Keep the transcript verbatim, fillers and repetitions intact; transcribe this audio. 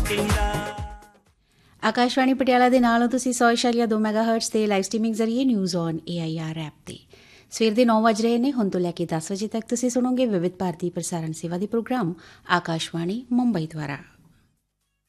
ਆਕਾਸ਼ਵਾਣੀ ਪਟਿਆਲਾ ਦੇ ਨਾਲ ਹੋ ਤੁਸੀਂ ਸੌ ਇਸ਼ਾਰੀਆ ਦੋ ਮੈਗਾ ਹਰਟਸ ਤੇ ਲਾਈਵ ਸਟ੍ਰੀਮਿੰਗ ਜ਼ਰੀਏ news on A I R app ਤੇ। ਸਵੇਰ ਦੇ ਨੌ ਵੱਜ ਰਹੇ ਨੇ, ਹੁਣ ਤੋਂ ਲੈ ਕੇ ਦਸ ਵਜੇ ਤੱਕ ਤੁਸੀਂ ਸੁਣੋਗੇ ਵਿਵਿਧ ਭਾਰਤੀ ਪ੍ਰਸਾਰਣ ਸੇਵਾ ਦੇ ਪ੍ਰੋਗਰਾਮ ਆਕਾਸ਼ਵਾਣੀ ਮੁੰਬਈ ਦੁਆਰਾ।